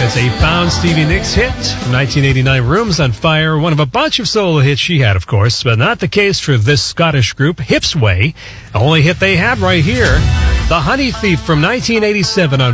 It's a found Stevie Nicks hit from 1989, Rooms on Fire, one of a bunch of solo hits she had, of course, but not the case for this Scottish group, Hipsway. The only hit they had right here, The Honey Thief from 1987 on